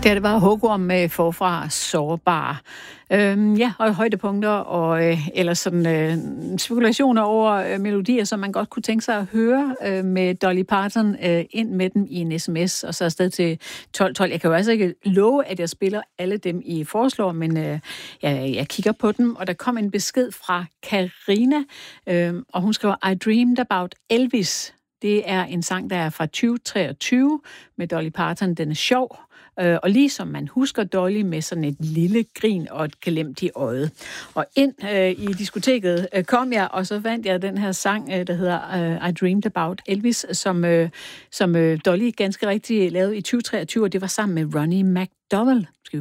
Det var Hugorm med Forfra Sårbar. Og højdepunkter og eller sådan spekulationer over melodier, som man godt kunne tænke sig at høre med Dolly Parton ind med dem i en sms, og så afsted til 1212. Jeg kan jo altså ikke love, at jeg spiller alle dem, I foreslår, men jeg kigger på dem, og der kom en besked fra Karina, og hun skriver, I dreamed about Elvis. Det er en sang, der er fra 2023 med Dolly Parton. Den er sjov. Og ligesom man husker Dolly med sådan et lille grin og et glimt i øjet. Og ind i diskoteket kom jeg, og så vandt jeg den her sang, der hedder I Dreamed About Elvis, som Dolly ganske rigtigt lavede i 2023, og det var sammen med Ronnie McDowell.